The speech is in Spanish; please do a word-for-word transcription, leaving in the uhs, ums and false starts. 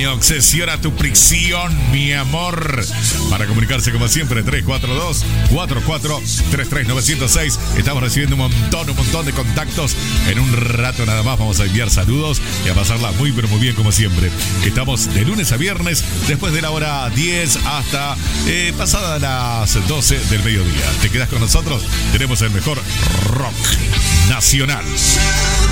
obsesión a tu prisión, mi amor. Para comunicarse como siempre, tres cuatro dos, cuatro cuatro tres tres nueve cero seis. Estamos recibiendo un montón, un montón de contactos. En un rato nada más vamos a enviar saludos y a pasarla muy pero muy bien como siempre. Estamos de lunes a viernes, después de la hora diez hasta eh, pasada las doce del mediodía. ¿Te quedas con nosotros? Tenemos el mejor rock nacional.